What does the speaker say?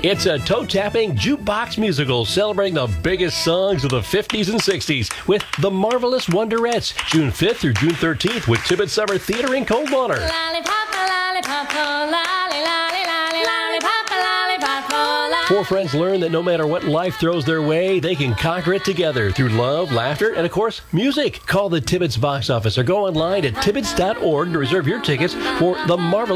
It's a toe-tapping jukebox musical celebrating the biggest songs of the 50s and 60s with The Marvelous Wonderettes, June 5th through June 13th with Tibbetts Summer Theater in Coldwater. Four friends learn that no matter what life throws their way, they can conquer it together through love, laughter, and, of course, music. Call the Tibbetts box office or go online at tibbetts.org to reserve your tickets for The Marvelous